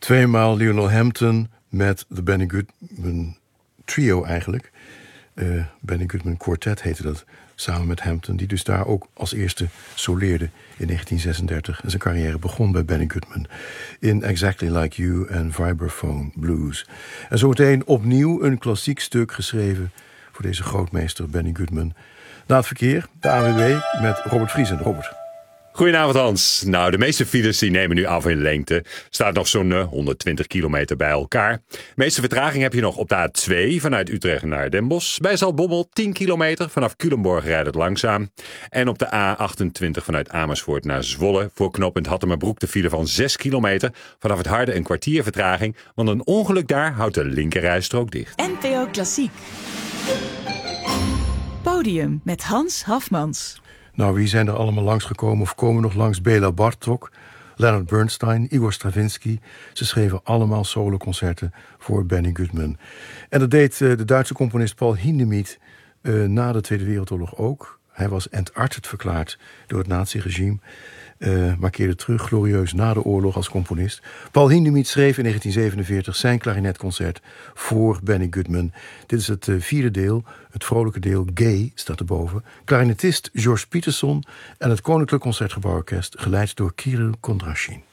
Tweemaal Lionel Hampton met de Benny Goodman trio eigenlijk. Benny Goodman Quartet heette dat, samen met Hampton, die dus daar ook als eerste soleerde in 1936. En zijn carrière begon bij Benny Goodman in Exactly Like You en Vibraphone Blues. En zometeen opnieuw een klassiek stuk geschreven voor deze grootmeester Benny Goodman. Na het verkeer, de ANWB met Robert Vriesen. Robert. Goedenavond Hans. Nou, de meeste files die nemen nu af in lengte. Staat nog zo'n 120 kilometer bij elkaar. De meeste vertraging heb je nog op de A2 vanuit Utrecht naar Den Bosch. Bij Zaltbommel 10 kilometer. Vanaf Culemborg rijdt het langzaam. En op de A28 vanuit Amersfoort naar Zwolle. Voor knooppunt Hattemerbroek de file van 6 kilometer. Vanaf het Harde een kwartier vertraging. Want een ongeluk daar houdt de linkerrijstrook dicht. NPO Klassiek. Podium met Hans Hafmans. Nou, wie zijn er allemaal langsgekomen of komen nog langs? Béla Bartók, Leonard Bernstein, Igor Stravinsky. Ze schreven allemaal soloconcerten voor Benny Goodman. En dat deed de Duitse componist Paul Hindemith na de Tweede Wereldoorlog ook. Hij was entartet verklaard door het nazi-regime. Maar keerde terug glorieus na de oorlog als componist. Paul Hindemith schreef in 1947 zijn klarinetconcert voor Benny Goodman. Dit is het vierde deel, het vrolijke deel Gay staat erboven. Klarinetist George Peterson en het Koninklijk Concertgebouworkest, geleid door Kirill Kondrashin.